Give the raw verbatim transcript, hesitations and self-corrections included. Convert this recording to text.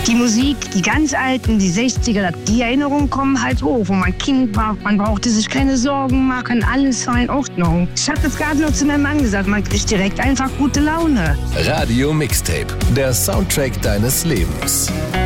Die Musik, die ganz alten, die sechziger, die Erinnerungen kommen halt hoch, wo man Kind war. Man brauchte sich keine Sorgen machen, alles war in Ordnung. Ich habe das gerade noch zu meinem Mann gesagt, man kriegt direkt einfach gute Laune. Radio Mixtape, der Soundtrack deines Lebens.